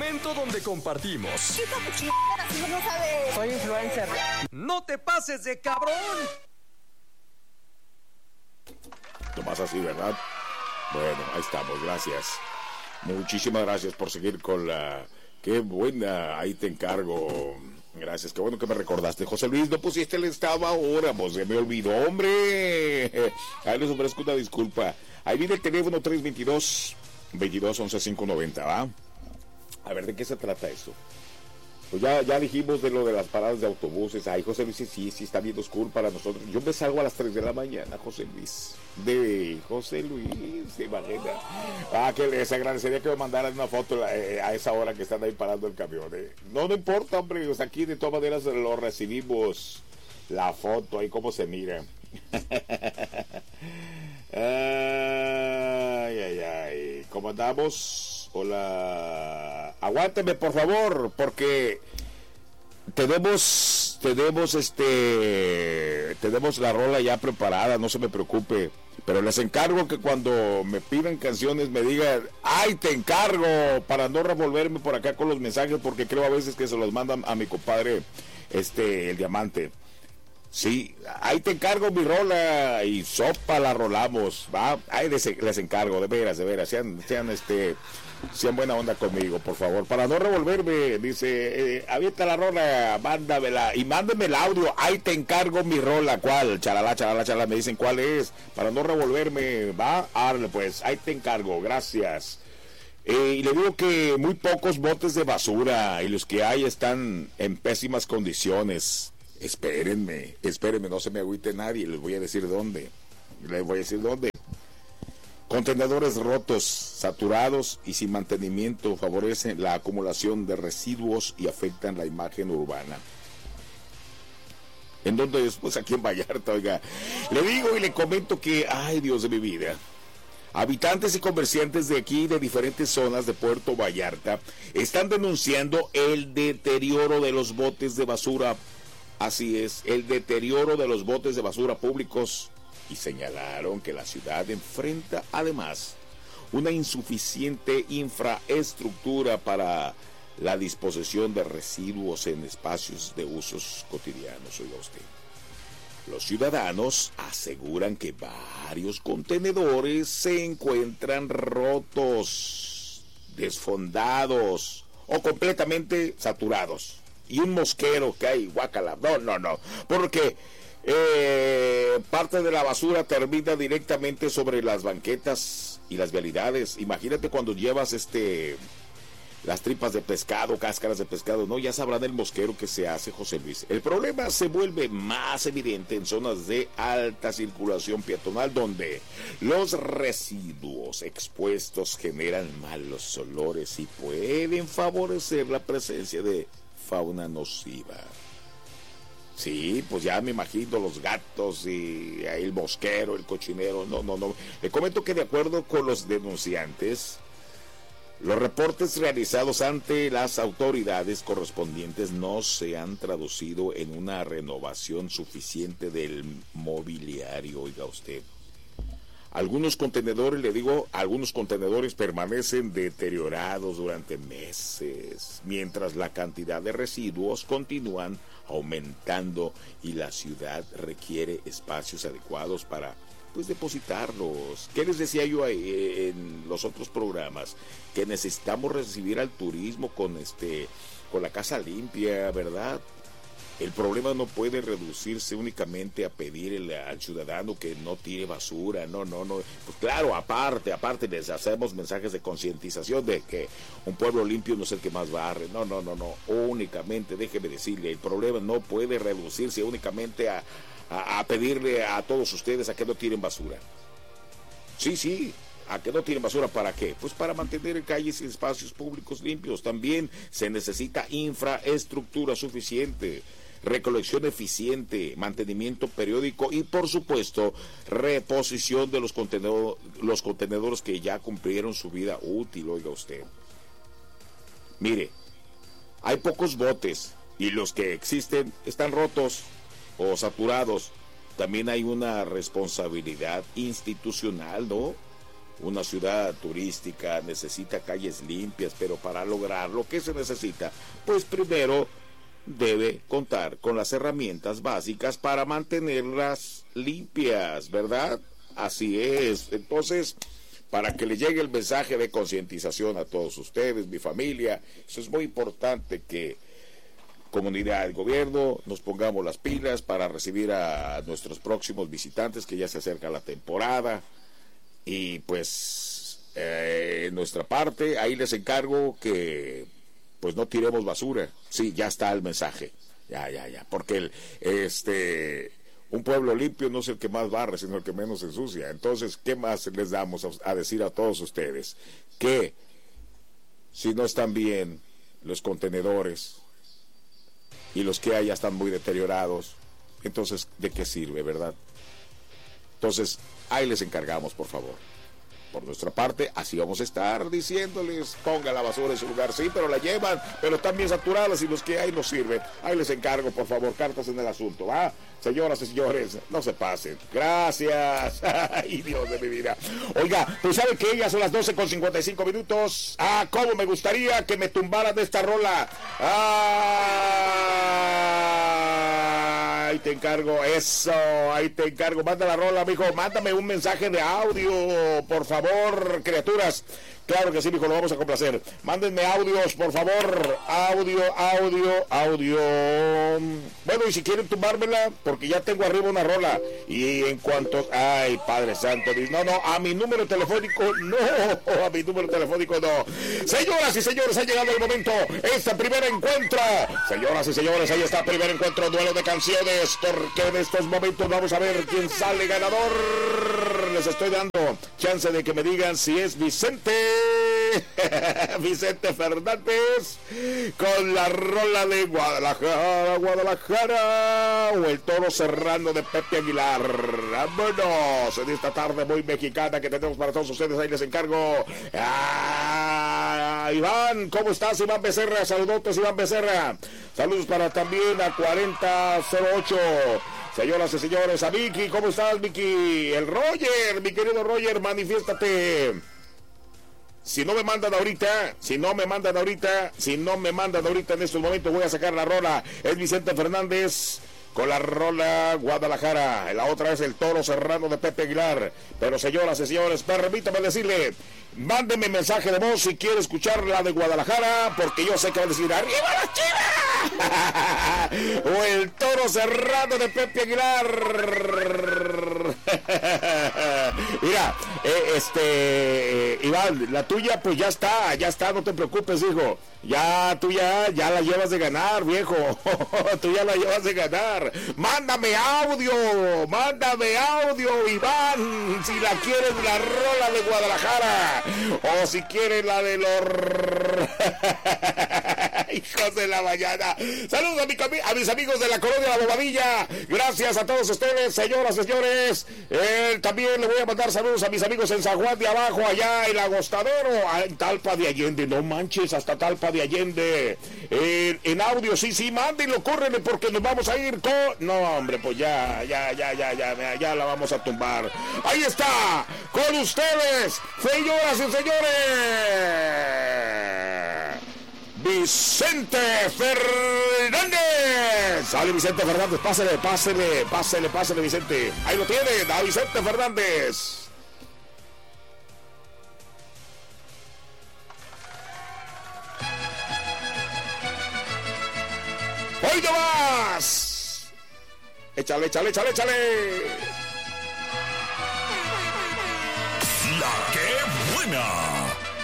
momento donde compartimos. Chica, tu chingada, si no sabes. Soy influencer. ¡No te pases de cabrón! Tomás así, ¿verdad? Bueno, ahí estamos, gracias. Muchísimas gracias por seguir con la... Qué buena, ahí te encargo. Gracias, qué bueno que me recordaste. José Luis, no pusiste el estado ahora, pues se me olvidó, hombre. Ahí les ofrezco una disculpa. Ahí viene el teléfono 322-22-11-590, ¿va? A ver, ¿de qué se trata eso? Pues ya dijimos de lo de las paradas de autobuses. Ay, José Luis, sí, está bien oscuro para nosotros. Yo me salgo a las 3 de la mañana, José Luis. De José Luis, se imagina. Que les agradecería que me mandaran una foto a esa hora que están ahí parando el camión. No importa, hombre, o sea, aquí de todas maneras lo recibimos. La foto, ahí cómo se mira. Ay. ¿Cómo andamos? Hola. Aguánteme, por favor, porque tenemos la rola ya preparada, no se me preocupe. Pero les encargo que cuando me pidan canciones me digan, ¡ay, te encargo! Para no revolverme por acá con los mensajes, porque creo a veces que se los mandan a mi compadre, el Diamante. Sí, ahí te encargo mi rola y sopa la rolamos, ¿va? Ahí les encargo, de veras, sean buena onda conmigo, por favor, para no revolverme. Dice, avienta la rola, mándamela, y mándeme el audio, ahí te encargo mi rola. ¿Cuál? Chalala, me dicen cuál es, para no revolverme, ¿va? Árale pues, ahí te encargo, gracias. Y le digo que muy pocos botes de basura, y los que hay están en pésimas condiciones. Espérenme, no se me agüite nadie, les voy a decir dónde. Contenedores rotos, saturados y sin mantenimiento favorecen la acumulación de residuos y afectan la imagen urbana. ¿En dónde es? Pues aquí en Vallarta, oiga. Le digo y le comento que, ay Dios de mi vida, habitantes y comerciantes de aquí, de diferentes zonas de Puerto Vallarta, están denunciando el deterioro de los botes de basura. Así es, el deterioro de los botes de basura públicos, y señalaron que la ciudad enfrenta además una insuficiente infraestructura para la disposición de residuos en espacios de usos cotidianos. Oiga usted, los ciudadanos aseguran que varios contenedores se encuentran rotos, desfondados o completamente saturados. Y un mosquero que hay, guácala, no, porque parte de la basura termina directamente sobre las banquetas y las vialidades. Imagínate cuando llevas las tripas de pescado, cáscaras de pescado, ¿no? Ya sabrán el mosquero que se hace, José Luis. El problema se vuelve más evidente en zonas de alta circulación peatonal, donde los residuos expuestos generan malos olores y pueden favorecer la presencia de fauna nociva. Sí, pues ya me imagino los gatos y el mosquero, el cochinero. No. Le comento que de acuerdo con los denunciantes, los reportes realizados ante las autoridades correspondientes no se han traducido en una renovación suficiente del mobiliario, oiga usted. Algunos contenedores permanecen deteriorados durante meses, mientras la cantidad de residuos continúan aumentando y la ciudad requiere espacios adecuados para depositarlos. ¿Qué les decía yo en los otros programas? Que necesitamos recibir al turismo con la casa limpia, ¿verdad? El problema no puede reducirse únicamente a pedir al ciudadano que no tire basura, no. Pues claro, aparte les hacemos mensajes de concientización de que un pueblo limpio no es el que más barre, no. Únicamente, déjeme decirle, el problema no puede reducirse únicamente a pedirle a todos ustedes a que no tiren basura. Sí, a que no tiren basura, ¿para qué? Pues para mantener calles y espacios públicos limpios. También se necesita infraestructura suficiente, recolección eficiente, mantenimiento periódico y, por supuesto, reposición de los contenedores que ya cumplieron su vida útil, oiga usted. Mire, hay pocos botes y los que existen están rotos o saturados. También hay una responsabilidad institucional, ¿no? Una ciudad turística necesita calles limpias, pero para lograrlo, ¿qué se necesita? Pues primero debe contar con las herramientas básicas para mantenerlas limpias, ¿verdad? Así es. Entonces, para que le llegue el mensaje de concientización a todos ustedes, mi familia, eso es muy importante que comunidad y gobierno nos pongamos las pilas para recibir a nuestros próximos visitantes, que ya se acerca la temporada. Y pues en nuestra parte ahí les encargo que pues no tiremos basura. Sí, ya está el mensaje, ya, porque un pueblo limpio no es el que más barre, sino el que menos ensucia. Entonces, ¿qué más les damos a decir a todos ustedes? Que si no están bien los contenedores y los que hay ya están muy deteriorados, entonces ¿de qué sirve, verdad? Entonces ahí les encargamos, por favor. Por nuestra parte, así vamos a estar diciéndoles, ponga la basura en su lugar, sí, pero la llevan, pero están bien saturadas y los que hay no sirven. Ahí les encargo, por favor, cartas en el asunto, ¿va? Señoras y señores, no se pasen. Gracias. Ay, Dios de mi vida. Oiga, pues ¿sabe qué? Ya son las 12:55. Ah, cómo me gustaría que me tumbaran de esta rola. Ahí te encargo, eso, ahí te encargo. Manda la rola, mijo, mándame un mensaje de audio, por favor, criaturas. Claro que sí, mijo, lo vamos a complacer. Mándenme audios, por favor. Audio. Bueno, y si quieren tumbármela, porque ya tengo arriba una rola. Y en cuanto... Ay, Padre Santo. No, a mi número telefónico no. A mi número telefónico no. Señoras y señores, ha llegado el momento. Este primer encuentro. Señoras y señores, ahí está, primer encuentro, duelo de canciones. Porque en estos momentos vamos a ver quién sale ganador. Les estoy dando chance de que me digan si es Vicente Fernández con la rola de Guadalajara o el Toro Serrano de Pepe Aguilar. Vámonos en esta tarde muy mexicana que tenemos para todos ustedes. Ahí les encargo. Iván, ¿cómo estás? Iván Becerra, saludotes, Iván Becerra. Saludos para también a 4008. Señoras y señores, a Vicky, ¿cómo estás, Vicky? El Roger, mi querido Roger, manifiéstate. Si no me mandan ahorita en estos momentos, voy a sacar la rola. Es Vicente Fernández con la rola Guadalajara. La otra es el Toro Serrano de Pepe Aguilar. Pero señoras y señores, permítame decirle, mándenme mensaje de voz si quiere escuchar la de Guadalajara, porque yo sé que va a decir ¡arriba las Chivas! O el Toro Serrano de Pepe Aguilar. Mira, Iván, la tuya pues ya está, no te preocupes, hijo. Tú ya la llevas de ganar, viejo. Tú ya la llevas de ganar. Mándame audio, Iván, si la quieres la rola de Guadalajara o si quieres la de los hijos de la mañana. Saludos a mis amigos de la colonia La Bobadilla. Gracias a todos ustedes, señoras y señores. También le voy a mandar saludos a mis amigos en San Juan de Abajo, allá en Agostadero, en Talpa de Allende. No manches, hasta Talpa de Allende. En audio, sí, mándenlo, córrenle, porque nos vamos a ir con... No, hombre, pues ya la vamos a tumbar. Ahí está, con ustedes, señoras y señores, Vicente Fernández. Sale Vicente Fernández, pásele, Vicente. Ahí lo tienen, a Vicente Fernández. ¡Hoy no más! Échale. La que buena.